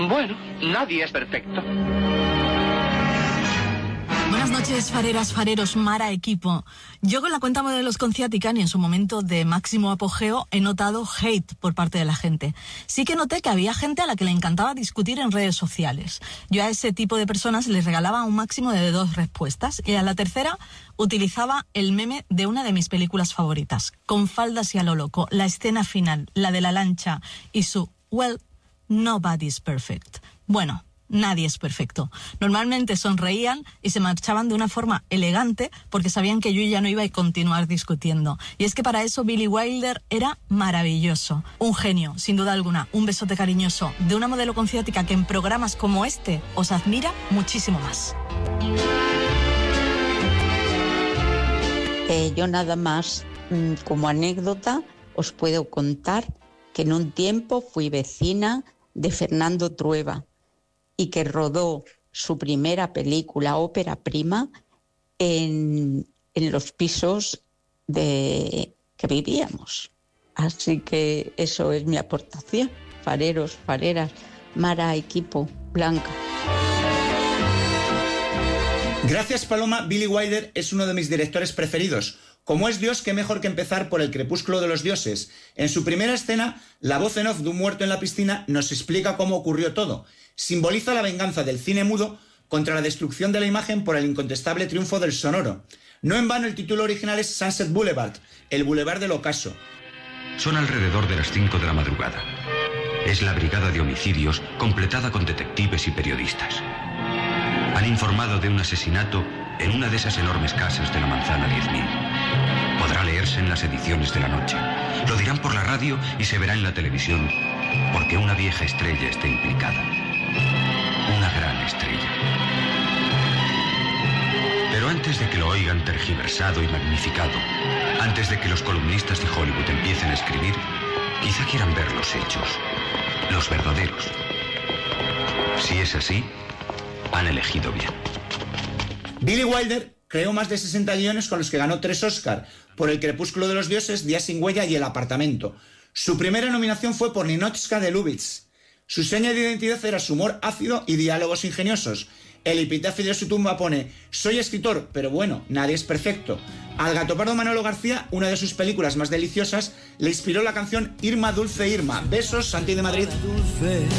Bueno, nadie es perfecto. Buenas noches, fareras, fareros, Mara, equipo. Yo con la cuenta Modelos con Ciaticani en su momento de máximo apogeo he notado hate por parte de la gente. Sí que noté que había gente a la que le encantaba discutir en redes sociales. Yo a ese tipo de personas les regalaba un máximo de 2 respuestas y a la tercera utilizaba el meme de una de mis películas favoritas, Con faldas y a lo loco, la escena final, la de la lancha y su "Well, nobody's perfect". Bueno, nadie es perfecto. Normalmente sonreían y se marchaban de una forma elegante porque sabían que yo ya no iba a continuar discutiendo. Y es que para eso Billy Wilder era maravilloso. Un genio, sin duda alguna. Un besote cariñoso de una modelo con ciática que en programas como este os admira muchísimo más. Yo nada más, como anécdota, os puedo contar que en un tiempo fui vecina de Fernando Trueba y que rodó su primera película, ópera prima, en los pisos que vivíamos. Así que eso es mi aportación. Fareros, fareras, Mara, equipo, Blanca. Gracias, Paloma. Billy Wilder es uno de mis directores preferidos. Como es Dios, qué mejor que empezar por El crepúsculo de los dioses. En su primera escena, la voz en off de un muerto en la piscina nos explica cómo ocurrió todo. Simboliza la venganza del cine mudo contra la destrucción de la imagen por el incontestable triunfo del sonoro. No en vano el título original es Sunset Boulevard, el Boulevard del Ocaso. Son alrededor de las 5 de la madrugada. Es la brigada de homicidios completada con detectives y periodistas. Han informado de un asesinato en una de esas enormes casas de la manzana 10.000. Podrá leerse en las ediciones de la noche. Lo dirán por la radio y se verá en la televisión, porque una vieja estrella está implicada. Una gran estrella. Pero antes de que lo oigan tergiversado y magnificado, antes de que los columnistas de Hollywood empiecen a escribir, quizá quieran ver los hechos, los verdaderos. Si es así, han elegido bien. Billy Wilder creó más de 60 guiones con los que ganó 3 Oscar, por El crepúsculo de los dioses, Días sin huella y El apartamento. Su primera nominación fue por Ninotchka de Lubitsch. Su seña de identidad era su humor ácido y diálogos ingeniosos. El epitafio de su tumba pone: soy escritor, pero bueno, nadie es perfecto. Al gatopardo Manolo García, una de sus películas más deliciosas, le inspiró la canción Irma, dulce Irma. Besos, Santi de Madrid.